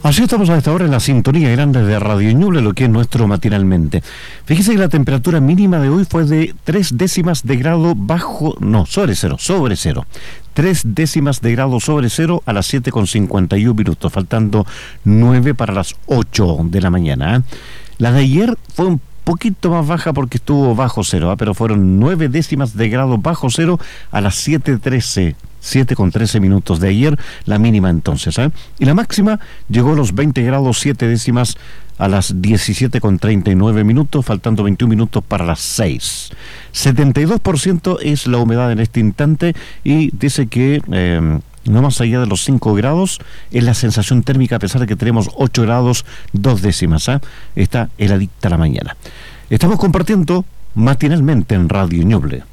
Así estamos a esta hora en la sintonía grande de Radio Ñuble, lo que es nuestro matinalmente. Fíjese que la temperatura mínima de hoy fue de 3 décimas de grado sobre cero. 3 décimas de grado sobre cero a las 7:51 minutos, faltando 9 para las 8 de la mañana. La de ayer fue un poquito más baja porque estuvo bajo cero, pero fueron 9 décimas de grado bajo cero a las 7:13 minutos de ayer, la mínima entonces. Y la máxima llegó a los 20 grados 7 décimas a las 17:39 minutos, faltando 21 minutos para las 6. 72% es la humedad en este instante y dice que no más allá de los 5 grados es la sensación térmica, a pesar de que tenemos 8 grados 2 décimas. Está heladita la mañana. Estamos compartiendo matinalmente en Radio Ñuble.